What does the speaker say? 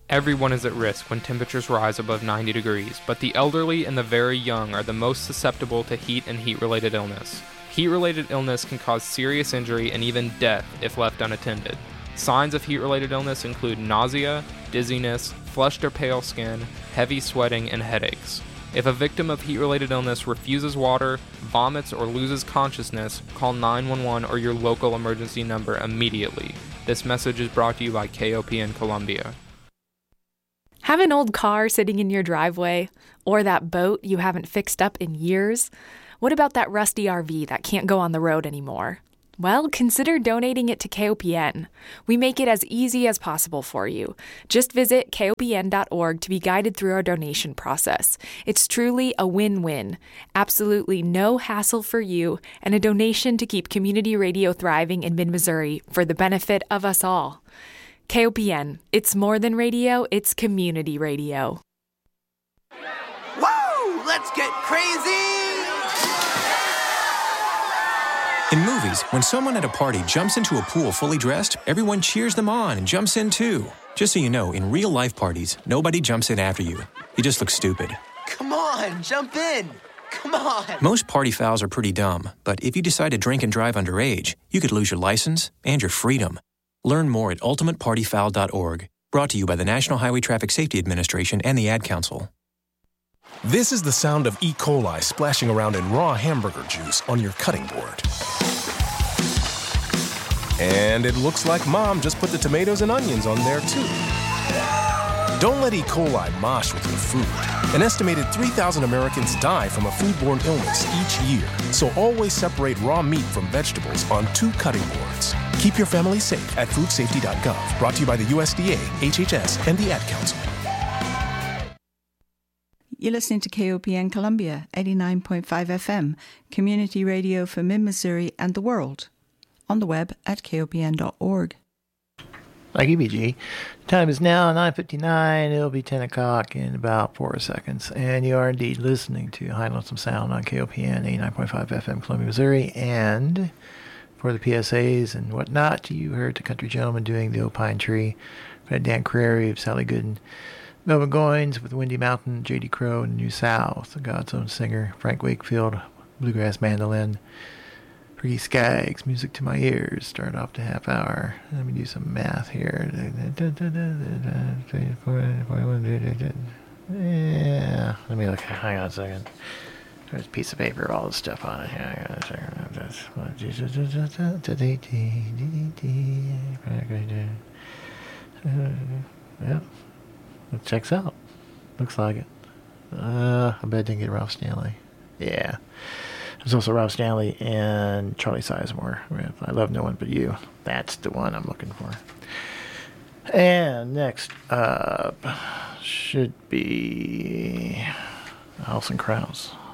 Everyone is at risk when temperatures rise above 90 degrees, but the elderly and the very young are the most susceptible to heat and heat-related illness. Heat-related illness can cause serious injury and even death if left unattended. Signs of heat-related illness include nausea, dizziness, flushed or pale skin, heavy sweating, and headaches. If a victim of heat-related illness refuses water, vomits, or loses consciousness, call 911 or your local emergency number immediately. This message is brought to you by KOPN Columbia. Have an old car sitting in your driveway? Or that boat you haven't fixed up in years? What about that rusty RV that can't go on the road anymore? Well, consider donating it to KOPN. We make it as easy as possible for you. Just visit kopn.org to be guided through our donation process. It's truly a win-win. Absolutely no hassle for you, and a donation to keep community radio thriving in mid-Missouri for the benefit of us all. KOPN, it's more than radio, it's community radio. Woo! Let's get crazy! In movies, when someone at a party jumps into a pool fully dressed, everyone cheers them on and jumps in too. Just so you know, in real-life parties, nobody jumps in after you. You just look stupid. Come on, jump in! Come on! Most party fouls are pretty dumb, but if you decide to drink and drive underage, you could lose your license and your freedom. Learn more at ultimatepartyfoul.org. Brought to you by the National Highway Traffic Safety Administration and the Ad Council. This is the sound of E. coli splashing around in raw hamburger juice on your cutting board. And it looks like Mom just put the tomatoes and onions on there, too. Don't let E. coli mosh with your food. An estimated 3,000 Americans die from a foodborne illness each year. So always separate raw meat from vegetables on 2 cutting boards. Keep your family safe at foodsafety.gov. Brought to you by the USDA, HHS, and the Ad Council. You're listening to KOPN Columbia, 89.5 FM, community radio for mid-Missouri and the world. On the web at kopn.org. Thank you, BG. Time is now 9:59. It'll be 10 o'clock in about 4 seconds. And you are indeed listening to High Lonesome Sound on KOPN 89.5 FM, Columbia, Missouri. And for the PSAs and whatnot, you heard the country gentleman doing the Old Pine Tree. We had Dan Crary of Sally Good and Melvin Goins with Windy Mountain, J.D. Crowe and New South, the God's Own Singer, Frank Wakefield, Bluegrass Mandolin, Pretty Skaggs, Music to My Ears, start off the half hour. Let me do some math here. Yeah, let me look, hang on a second. There's a piece of paper with all this stuff on it. Yep, it checks out. Looks like it. I bet I didn't get Ralph Stanley. Yeah. There's also Ralph Stanley and Charlie Sizemore with I Love No One But You. That's the one I'm looking for. And next up should be Alison Krauss.